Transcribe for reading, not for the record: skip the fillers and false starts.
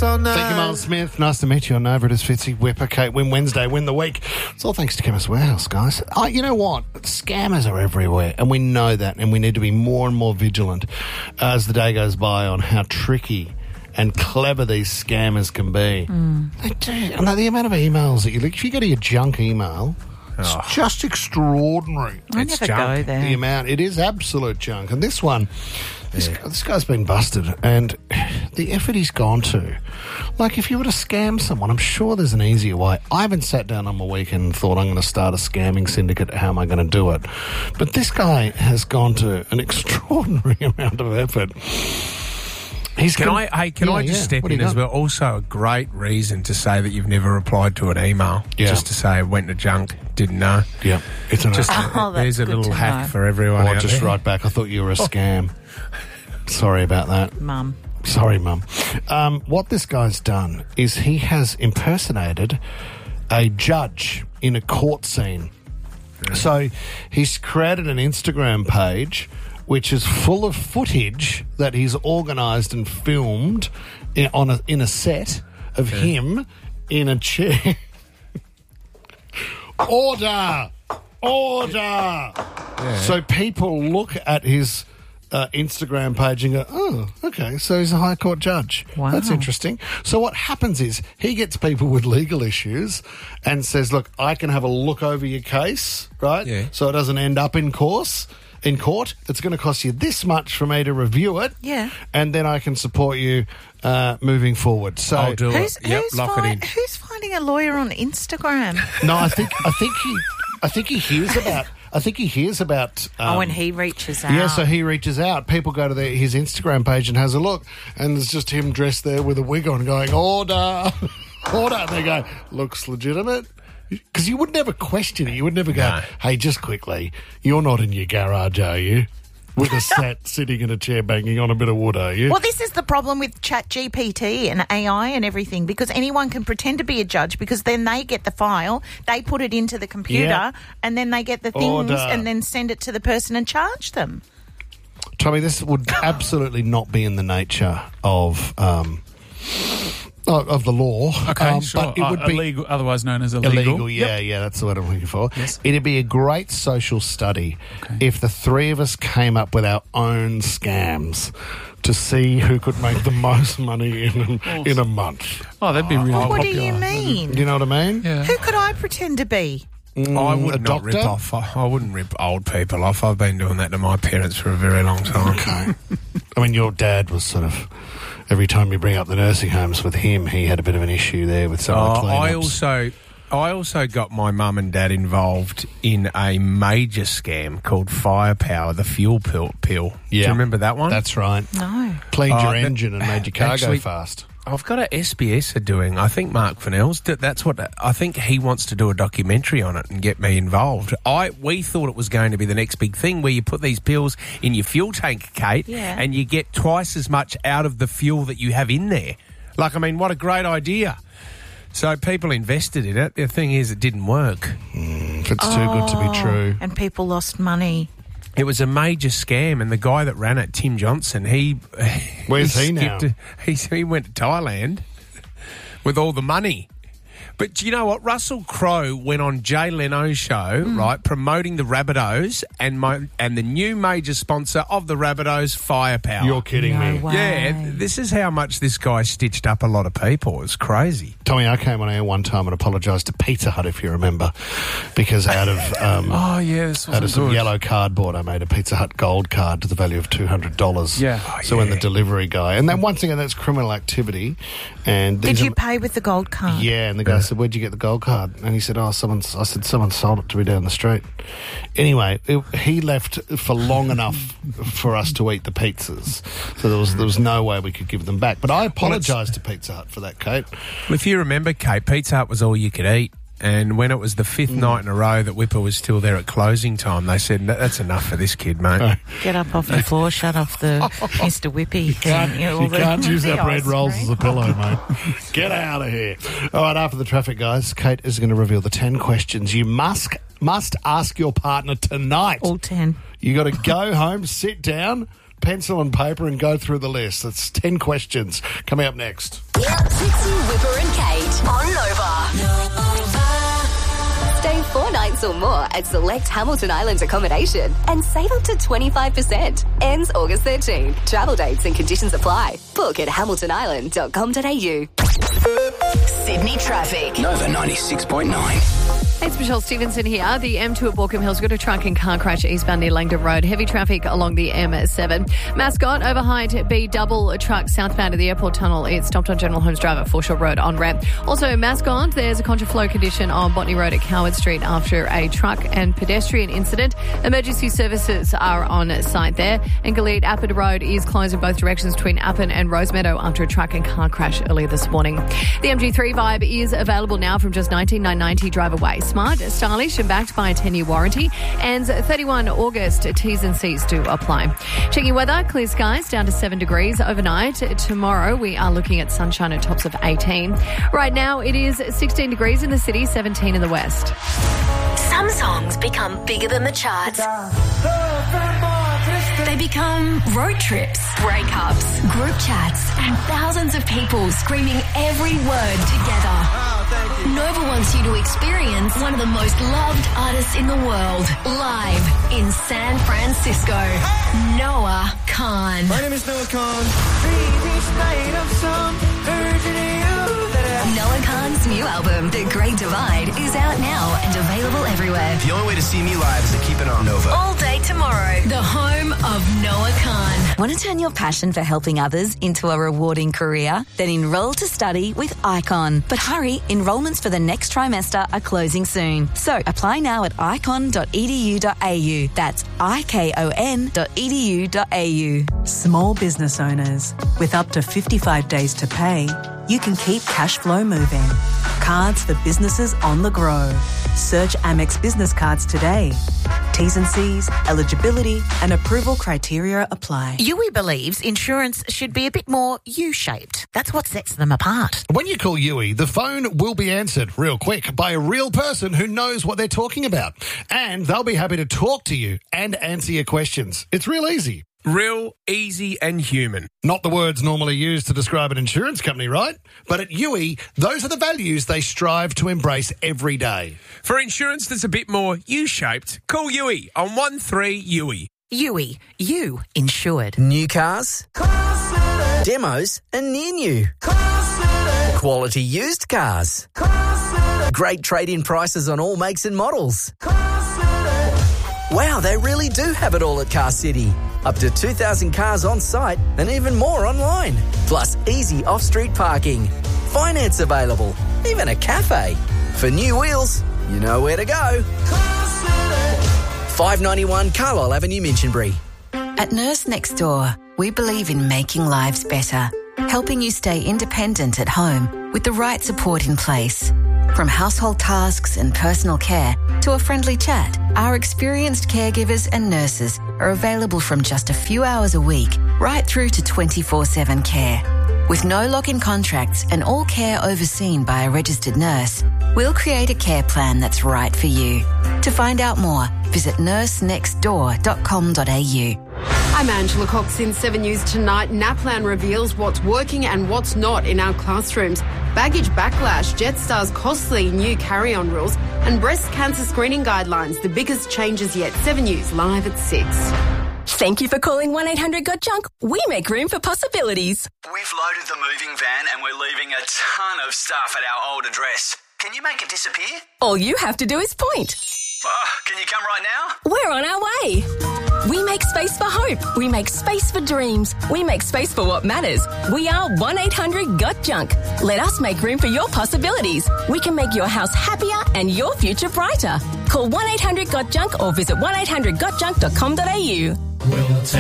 on Thank you, Miles Smith. Nice to meet you on Over. It is Fitzy, Whipper, Kate, Win Wednesday, Win the Week. It's all thanks to Chemist Warehouse, guys. You know what? Scammers are everywhere, and we know that, and we need to be more and more vigilant as the day goes by on how tricky and clever these scammers can be. They do. And the amount of emails that if you go to your junk email, it's just extraordinary. I It's never junk. go there. The amount, it is absolute junk. And this one, this guy's been busted, and the effort he's gone to. Like, if you were to scam someone, I'm sure there's an easier way. I haven't sat down on my weekend and thought, I'm going to start a scamming syndicate. How am I going to do it? But this guy has gone to an extraordinary amount of effort. Can I just step in as well? Also, a great reason to say that you've never replied to an email. Yeah. Just to say, went to junk, didn't know. Yeah, it's an Just there's a little hack for everyone. Or out just there. write back, I thought you were a scam. Sorry about that. Mum. Sorry, Mum. What this guy's done is he has impersonated a judge in a court scene. So he's created an Instagram page which is full of footage that he's organised and filmed in a set of him in a chair. Order! So people look at his Instagram page and go, oh, okay, so he's a High Court judge. Wow. That's interesting. So what happens is he gets people with legal issues and says, look, I can have a look over your case, right? Yeah. So it doesn't end up in court. It's going to cost you this much for me to review it. Yeah. And then I can support you moving forward. So I'll do it. Lock it in. Who's finding a lawyer on Instagram? No, I think he hears about. When he reaches out. Yeah, so he reaches out. People go to his Instagram page and has a look, and there's just him dressed there with a wig on, going order, order. And they go, looks legitimate. Because you would never question it. You would never go, hey, just quickly, you're not in your garage, are you? With a set sitting in a chair banging on a bit of wood, are you? Well, this is the problem with ChatGPT and AI and everything, because anyone can pretend to be a judge, because then they get the file, they put it into the computer, and then they get the things and then send it to the person and charge them. Tommy, this would absolutely not be in the nature of the law. Okay, sure. But it would be illegal, otherwise known as illegal. Yeah, that's the word I'm looking for. Yes. It'd be a great social study if the three of us came up with our own scams to see who could make the most money in a month. Oh, that'd be really What popular. do you mean? You know what I mean? Yeah. Who could I pretend to be? I would a not rip doctor? off. I wouldn't rip old people off. I've been doing that to my parents for a very long time. Okay. I mean, your dad was sort of... Every time you bring up the nursing homes with him, he had a bit of an issue there with some of the cleanups. I also got my mum and dad involved in a major scam called Firepower, the fuel pill. Yeah. Do you remember that one? That's right. No. Cleaned your engine and made your car go fast. I've got a SBS are doing. I think Mark Fennell's. That's what I think he wants to do a documentary on it and get me involved. We thought it was going to be the next big thing where you put these pills in your fuel tank, Kate, and you get twice as much out of the fuel that you have in there. Like, I mean, what a great idea. So people invested in it. The thing is, it didn't work. If it's too good to be true. And people lost money. It was a major scam, and the guy that ran it, Tim Johnson, Where's he now? He went to Thailand with all the money. But do you know what? Russell Crowe went on Jay Leno's show, right, promoting the Rabbitohs and the new major sponsor of the Rabbitohs, Firepower. You're kidding me. Way. Yeah, this is how much this guy stitched up a lot of people. It's crazy. Tommy, I came on air one time and apologised to Pizza Hut, if you remember, because out of Oh, yeah, this out of wasn't some good. yellow cardboard, I made a Pizza Hut gold card to the value of $200. Yeah. So when the delivery guy, and then once again, that's criminal activity. And Did you pay with the gold card? Yeah, and the guy said, "Where'd you get the gold card?" And he said, I said, someone sold it to me down the street. Anyway, he left for long enough for us to eat the pizzas. So there was no way we could give them back. But I apologised to Pizza Hut for that, Kate. Well, if you remember, Kate, Pizza Hut was all you could eat. And when it was the fifth night in a row that Whipper was still there at closing time, they said, that's enough for this kid, mate. Get up off the floor, shut off the Mr. Whippy thing. You can't use the our bread ice rolls cream. as a pillow, mate. Get out of here. All right, after the traffic, guys, Kate is going to reveal the 10 questions you must ask your partner tonight. All 10. You got to go home, sit down, pencil and paper and go through the list. That's 10 questions coming up next. Trixie, Whipper and Kate on Nova. Stay 4 nights or more at select Hamilton Island accommodation and save up to 25%. Ends August 13th. Travel dates and conditions apply. Book at hamiltonisland.com.au. Sydney traffic. Nova 96.9. It's Michelle Stevenson here. The M2 at Borkham Hills got a truck and car crash eastbound near Langdon Road. Heavy traffic along the M7. Mascot over height B double truck southbound of the airport tunnel. It stopped on General Holmes Drive at Foreshore Road on ramp. Also Mascot, there's a contraflow condition on Botany Road at Coward Street after a truck and pedestrian incident. Emergency services are on site there. And Galeed Appin Road is closed in both directions between Appin and Rosemeadow after a truck and car crash earlier this morning. The MG3 Vibe is available now from just $19,990 drive away. Smart, stylish and backed by a 10-year warranty. And 31 August, T's and C's do apply. Checking weather, clear skies down to 7 degrees overnight. Tomorrow we are looking at sunshine at tops of 18. Right now it is 16 degrees in the city, 17 in the west. Some songs become bigger than the charts. They become road trips, breakups, group chats, and thousands of people screaming every word together. Nova wants you to experience one of the most loved artists in the world, live in San Francisco. Noah Kahan. My name is Noah Kahan. Noah Kahan's new album, The Great Divide, is out now and available everywhere. The only way to see me live is to keep it on Nova. All day tomorrow, the home of Noah Kahan. Want to turn your passion for helping others into a rewarding career? Then enroll to study with Icon. But hurry, enrolments for the next trimester are closing soon. So apply now at icon.edu.au. That's icon.edu.au. Small business owners, with up to 55 days to pay, you can keep cash flow moving. Cards for businesses on the go. Search Amex Business Cards today. T's and C's, eligibility and approval criteria apply. Yui believes insurance should be a bit more U-shaped. That's what sets them apart. When you call Yui, the phone will be answered real quick by a real person who knows what they're talking about. And they'll be happy to talk to you and answer your questions. It's real easy. Real, easy and human. Not the words normally used to describe an insurance company, right? But at Yui, those are the values they strive to embrace every day. For insurance that's a bit more U-shaped, call Yui on 13Yui. Yui, you insured. New cars, demos and near new, quality used cars, great trade-in prices on all makes and models. Wow, they really do have it all at Car City. Up to 2,000 cars on site and even more online. Plus easy off-street parking. Finance available. Even a cafe. For new wheels, you know where to go. 591 Carlisle Avenue, Minchinbury. At Nurse Next Door, we believe in making lives better, helping you stay independent at home with the right support in place. From household tasks and personal care to a friendly chat, our experienced caregivers and nurses are available from just a few hours a week right through to 24/7 care. With no lock-in contracts and all care overseen by a registered nurse, we'll create a care plan that's right for you. To find out more, visit nursenextdoor.com.au. I'm Angela Cox in 7 News Tonight. NAPLAN reveals what's working and what's not in our classrooms. Baggage backlash, Jetstar's costly new carry-on rules, and breast cancer screening guidelines, the biggest changes yet. 7 News live at 6. Thank you for calling 1-800-GOT-JUNK. We make room for possibilities. We've loaded the moving van and we're leaving a ton of stuff at our old address. Can you make it disappear? All you have to do is point. Can you come right now? We're on our way. We make space for hope. We make space for dreams. We make space for what matters. We are 1-800-GOT-JUNK. Let us make room for your possibilities. We can make your house happier and your future brighter. Call 1-800-GOT-JUNK or visit 1-800-GOTJUNK.com.au. We'll take